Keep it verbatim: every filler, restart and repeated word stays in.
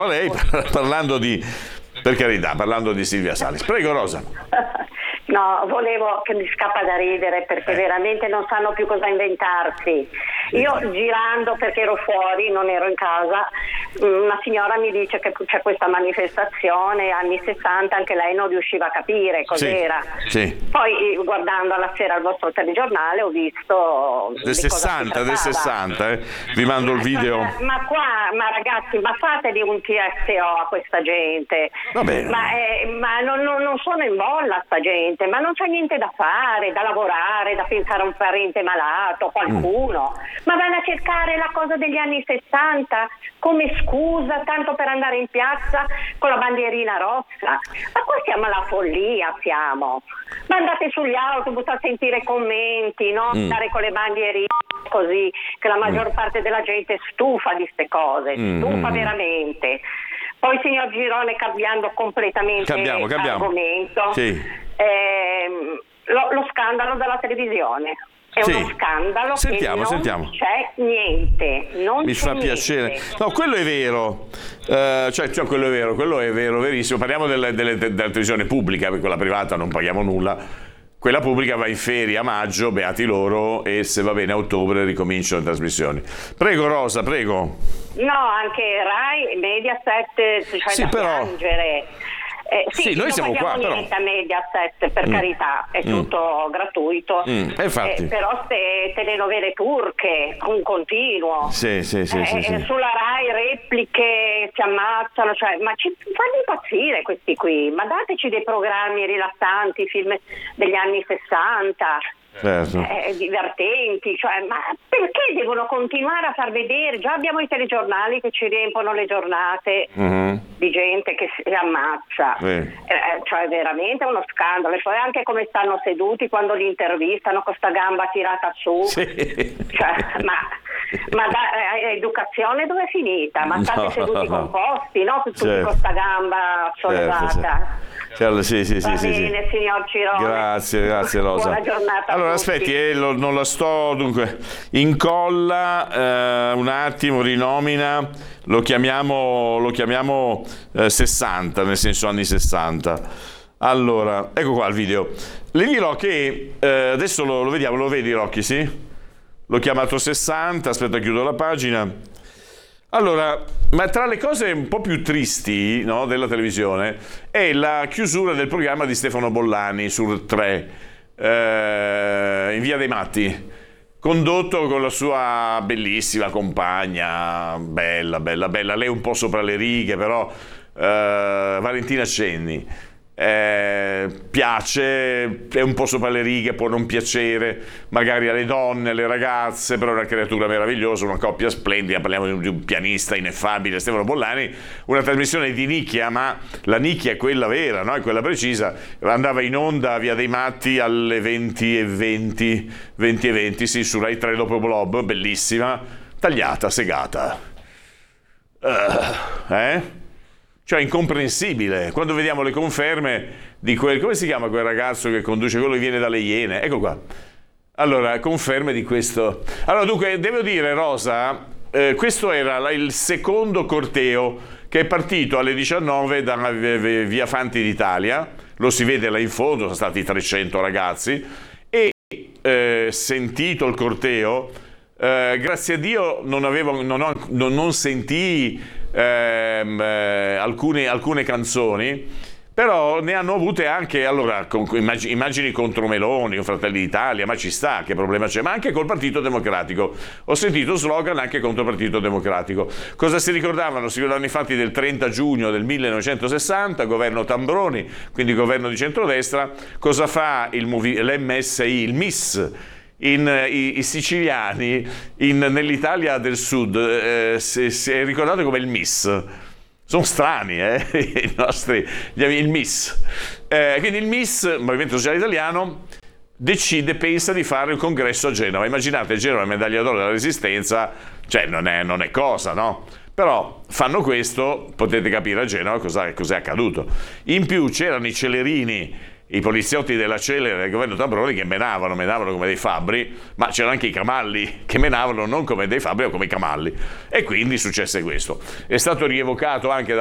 Lei parlando di, per carità, parlando di Silvia Salis. Prego Rosa. No, volevo, che mi scappa da ridere perché eh. veramente non sanno più cosa inventarsi. Io girando, perché ero fuori, non ero in casa, una signora mi dice che c'è questa manifestazione anni sessanta, anche lei non riusciva a capire cos'era. Sì, sì. Poi guardando alla sera il vostro telegiornale ho visto del sessanta, del sessanta, eh. Vi mando il video. Ma, ma qua, ma ragazzi, ma fatevi un T S O a questa gente. Va bene. Ma, eh, ma non, non, non sono in bolla sta gente, ma non c'è niente da fare, da lavorare, da pensare a un parente malato, qualcuno. Mm. Ma vanno a cercare la cosa degli anni sessanta come scusa, tanto per andare in piazza con la bandierina rossa. Ma qua siamo alla follia, siamo. Ma andate sugli autobus a sentire commenti, no? Mm. Stare con le bandierine così, che la maggior mm. parte della gente è stufa di ste cose, stufa mm. veramente. Poi signor Girone, cambiando completamente cambiamo, cambiamo. argomento, sì. ehm, lo, lo scandalo della televisione. È sì. uno scandalo sentiamo, che non sentiamo. c'è niente. Non Mi c'è fa niente. piacere. No, quello è vero. Uh, cioè, cioè, quello è vero, quello è vero, verissimo. Parliamo delle, delle, della televisione pubblica, perché quella privata non paghiamo nulla. Quella pubblica va in ferie a maggio, beati loro, e se va bene a ottobre ricominciano le trasmissioni. Prego Rosa, prego. No, anche Rai, Mediaset, cioè sì, da però... piangere. Eh, sì, sì, noi siamo qua, però. Niente a Mediaset, per mm. carità, è mm. tutto gratuito. Mm. Eh, infatti. Eh, però ste telenovele turche, un continuo. Sì, sì, sì, eh, sì, sì. Sulla Rai repliche, si ammazzano, cioè, ma ci fanno impazzire questi qui. Ma dateci dei programmi rilassanti, film degli anni sessanta. Certo. Eh, divertenti, cioè, ma perché devono continuare a far vedere? Già abbiamo i telegiornali che ci riempiono le giornate mm-hmm. di gente che si ammazza, sì. eh, cioè veramente uno scandalo. E poi anche come stanno seduti quando li intervistano con sta gamba tirata su, sì. cioè, ma, ma da, eh, educazione dove è finita? Ma state no, seduti no. composti, no? Tutti certo. con sta gamba sollevata. Certo, certo. Certo, sì, sì, Va sì, bene, sì. signor Girone. Grazie, grazie Rosa. Buona giornata. Allora, a tutti. aspetti, eh, lo, non la sto, dunque, incolla eh, un attimo, rinomina, lo chiamiamo, lo chiamiamo eh, sessanta, nel senso anni sessanta. Allora, ecco qua il video. Le dirò che, eh, adesso lo, lo vediamo, lo vedi Rocchi, sì? L'ho chiamato sessanta, aspetta chiudo la pagina. Allora, ma tra le cose un po' più tristi, no, della televisione è la chiusura del programma di Stefano Bollani sul tre, eh, in Via dei Matti, condotto con la sua bellissima compagna, bella, bella, bella, lei un po' sopra le righe, però eh, Valentina Cenni. Eh, piace, è un po' sopra le righe, può non piacere magari alle donne, alle ragazze, però è una creatura meravigliosa, una coppia splendida. Parliamo di un pianista ineffabile, Stefano Bollani, una trasmissione di nicchia, ma la nicchia è quella vera, no? È quella precisa. Andava in onda Via dei Matti alle venti e venti, venti e venti, sì, su Rai tre dopo Blob, bellissima, tagliata, segata. Uh, eh? Cioè incomprensibile, quando vediamo le conferme di quel, come si chiama quel ragazzo che conduce, quello che viene dalle Iene, ecco qua. Allora, conferme di questo. Allora, dunque, devo dire, Rosa, eh, questo era il secondo corteo che è partito alle diciannove da Via Fanti d'Italia, lo si vede là in fondo, sono stati trecento ragazzi, e eh, sentito il corteo, eh, grazie a Dio non avevo, non, ho, non, non sentii Ehm, eh, alcune, alcune canzoni, però ne hanno avute anche, allora, con, immagini, immagini contro Meloni, con Fratelli d'Italia, ma ci sta, che problema c'è, ma anche col Partito Democratico. Ho sentito slogan anche contro il Partito Democratico. Cosa si ricordavano? Si ricordavano infatti del trenta giugno del millenovecentosessanta, governo Tambroni, quindi governo di centrodestra. Cosa fa il, l'M S I, il M I S? In, i, i siciliani in, nell'Italia del Sud eh, si, si è ricordato come il M I S. Sono strani, eh? I nostri, il M I S. Eh, quindi il M I S, Movimento Sociale Italiano, decide, pensa di fare il congresso a Genova. Immaginate, Genova, medaglia d'oro della Resistenza, cioè non è, non è cosa, no? Però fanno questo, potete capire a Genova cosa, cos'è accaduto. In più c'erano i Celerini i poliziotti della celere del governo Tambroni che menavano, menavano come dei fabbri, ma c'erano anche i camalli che menavano non come dei fabbri, ma come i camalli. E quindi successe questo. È stato rievocato anche da